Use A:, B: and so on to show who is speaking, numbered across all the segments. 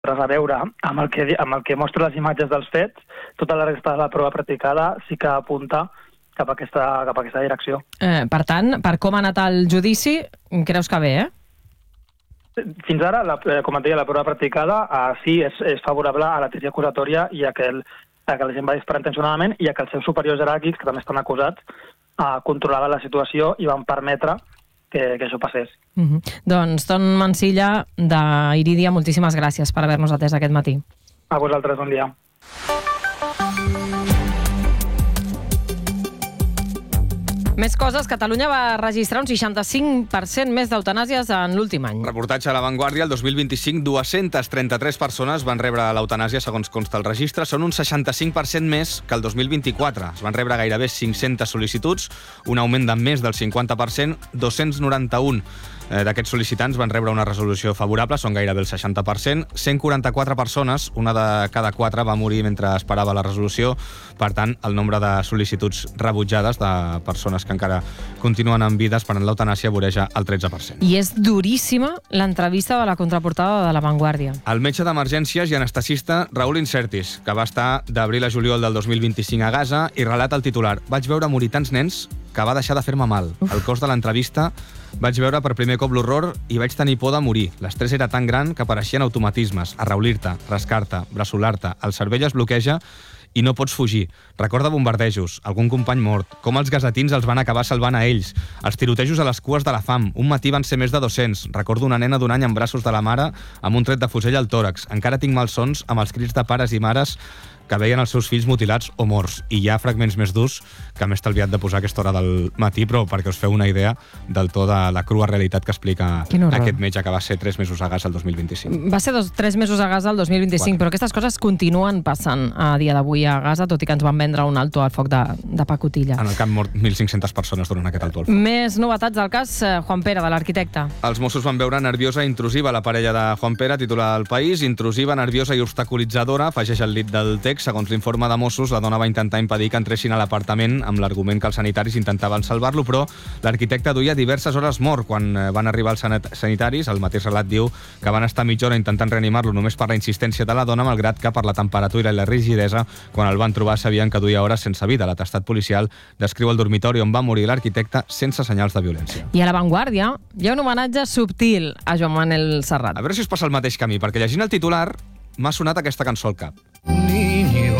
A: res a veure amb el que mostra les imatges dels fets. Tota la resta de la prova practicada sí que apunta cap a aquesta direcció.
B: Per tant, per com ha anat el judici, creus que bé,
A: Fins ara, com et deia, la prova practicada sí és favorable a la tesi acusatòria i a que la gent va disparar intencionadament i a que els seus superiors jeràrquics, que també estan acusats, controlaven la situació i van permetre que això passés.
B: Doncs Ton Mansilla, d'Iridia, moltíssimes gràcies per haver-nos atès aquest matí.
A: A vosaltres, bon dia.
B: Més coses, Catalunya va registrar un 65% més d'eutanàsies en l'últim any.
C: Reportatge a La Vanguardia, el 2025, 233 persones van rebre l'eutanàsia, segons consta el registre. Són un 65% més que el 2024. Es van rebre gairebé 500 sol·licituds, un augment de més del 50%, 291 d'aquests sol·licitants van rebre una resolució favorable, són gairebé el 60%, 144 persones, una de cada 4, va morir mentre esperava la resolució. Per tant, el nombre de sol·licituds rebutjades de persones que encara continuen en vida esperant l'eutanàsia voreja el 13%.
B: I és duríssima l'entrevista de la contraportada de La Vanguardia.
C: El metge d'emergències i anestesista Raül Insertis, que va estar d'abril a juliol del 2025 a Gaza, i relata el titular: vaig veure morir tants nens que va deixar de fer-me mal. Al cos de l'entrevista vaig veure per primer cop l'horror i vaig tenir por de morir. L'estrès era tan gran que apareixien automatismes, arraulir-te, rascar-te, bressolar-te, el cervell es bloqueja i no pots fugir. Recorda bombardejos, algun company mort, com els gasatins els van acabar salvant a ells, els tirotejos a les cues de la fam, un matí van ser més de 200, recordo una nena d'1 any en braços de la mare amb un tret de fusell al tòrax, encara tinc malsons amb els crits de pares i mares que veien els seus fills mutilats o morts. I hi ha fragments més durs que m'he estalviat de posar a aquesta hora del matí, però perquè us feu una idea del to de la crua realitat que explica aquest metge que va ser 3 mesos a Gaza el 2025.
B: Va ser 3 mesos a Gaza el 2025, però aquestes coses continuen passant a dia d'avui a Gaza, tot i que ens van vendre un alto al foc de pacotilla.
C: En el camp mort 1.500 persones durant aquest alto al foc.
B: Més novetats del cas Juan Pere, de l'arquitecte.
C: Els Mossos van veure nerviosa i intrusiva la parella de Juan Pere, titular El País. Intrusiva, nerviosa i obstaculitzadora, afegeix el dit del text. Segons l'informe de Mossos, la dona va intentar impedir que entressin a l'apartament amb l'argument que els sanitaris intentaven salvar-lo, però l'arquitecte duia diverses hores mort. Quan van arribar els sanitaris, el mateix relat diu que van estar mitja hora intentant reanimar-lo només per la insistència de la dona, malgrat que per la temperatura i la rigidesa, quan el van trobar sabien que duia hores sense vida. L'atestat policial descriu el dormitori on va morir l'arquitecte sense senyals de violència.
B: I a La Vanguardia hi ha un homenatge subtil a Joan Manel Serrat.
C: A veure si us passa el mateix camí, perquè llegint el titular m'ha sonat aquesta cançó al cap.
D: Niño,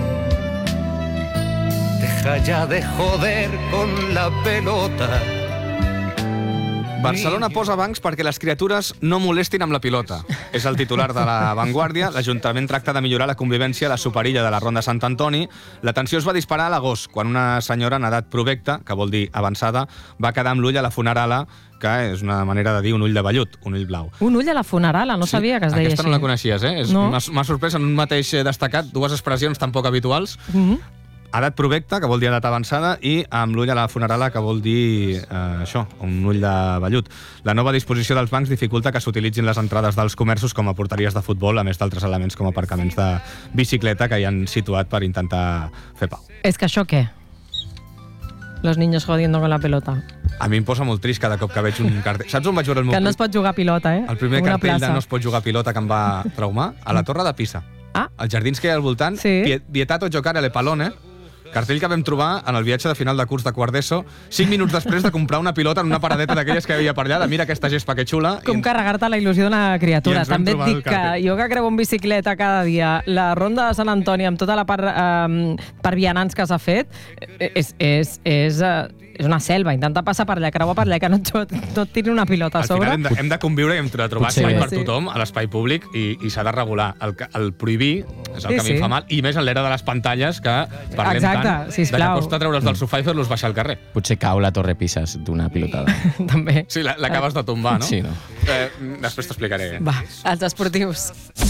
D: deja ya de joder con la pelota.
C: Barcelona posa bancs perquè les criatures no molestin amb la pilota. És el titular de La Vanguardia. L'Ajuntament tracta de millorar la convivència a la superilla de la Ronda Sant Antoni. La tensió es va disparar a l'agost, quan una senyora en edat provecta, que vol dir avançada, va quedar amb l'ull a la funerala, que és una manera de dir un ull de vellut, un ull blau.
B: Un ull a la funerala, no sabia que es deia així.
C: Aquesta no la coneixies, eh?
B: No.
C: M'ha sorprès en un mateix destacat, dues expressions tan poc habituals. Edat provecta, que vol dir edat avançada, i amb l'ull a la funerala, que vol dir això, un ull de vellut. La nova disposició dels bancs dificulta que s'utilitzin les entrades dels comerços com a porteries de futbol, a més d'altres elements com aparcaments de bicicleta que hi han situat per intentar fer pau.
B: És que això què? Los niños jodiendo con la pelota.
C: A mi em posa molt trist cada cop que veig un cartell. Saps on vaig veure el meu...
B: Que no es pot jugar a pilota, eh?
C: El primer cartell de no es pot jugar a pilota que em va traumar? A la Torre de Pisa.
B: Ah.
C: Els jardins que hi ha al voltant,
B: sí.
C: Vietato giocare alle pallone, cartell que vam trobar en el viatge de final de curs de quart d'ESO, 5 minuts després de comprar una pilota en una paradeta d'aquelles que hi havia per allà, de mira aquesta gespa que xula.
B: Com carregar-te la il·lusió d'una criatura. També et dic que jo que creu en bicicleta cada dia, la Ronda de Sant Antoni amb tota la part per vianants que s'ha fet, és una selva. Intenta passar per allà, creua per allà, que no et tiri una pilota a sobre.
C: Al final hem de conviure i hem de trobar espai per tothom a l'espai públic i s'ha de regular. El prohibir és el que a mi em fa mal, i més en l'era de les pantalles, que parlem tant de que costa treure's del sofà i fer-los baixar al carrer.
E: Potser cau la Torre Pises d'una pilotada.
B: També.
C: Sí, l'acabes de tombar, no?
E: Sí, no.
C: Després t'explicaré.
B: Va, els esportius.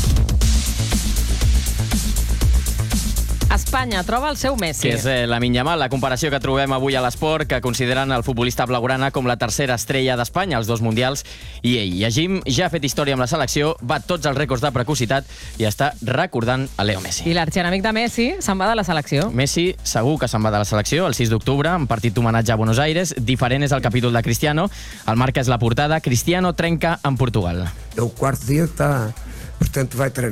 B: Espanya troba el seu Messi.
E: Que és Lamine Yamal, la comparació que trobem avui a l'esport, que consideren el futbolista blaugrana com la tercera estrella d'Espanya als 2 mundials, i ell, Yajim, ja ha fet història amb la selecció, bat tots els rècords de precocitat i està recordant a Leo Messi.
B: I l'arxienemic de Messi se'n va de la selecció.
E: Messi segur que se'n va de la selecció el 6 d'octubre, en partit d'homenatge a Buenos Aires. Diferent és el capítol de Cristiano. El marca és la portada. Cristiano trenca en Portugal.
F: O quarto dia está portanto vai treinar.